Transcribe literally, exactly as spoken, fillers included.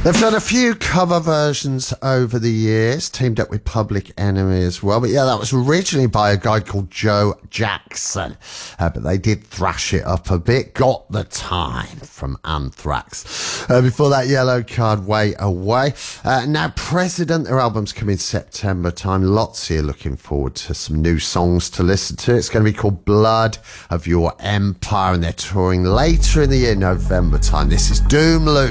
They've done a few cover versions over the years, teamed up with Public Enemy as well. But yeah, that was originally by a guy called Joe Jackson. Uh, but they did thrash it up a bit. Got the Time from Anthrax. Uh, before that, Yellow Card, Way Away. Uh, now, President, their album's coming September time. Lots here looking forward to some new songs to listen to. It's going to be called Blood of Your Empire, and they're touring later in the year, November time. This is Doom Loop.